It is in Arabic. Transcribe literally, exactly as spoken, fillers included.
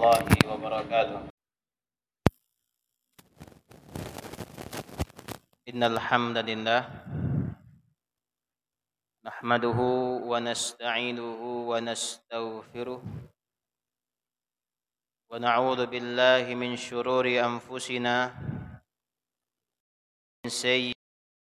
الله وبركاته. إن الحمد لله نحمده ونستعينه ونستغفره ونعوذ بالله من شرور أنفسنا من سيئات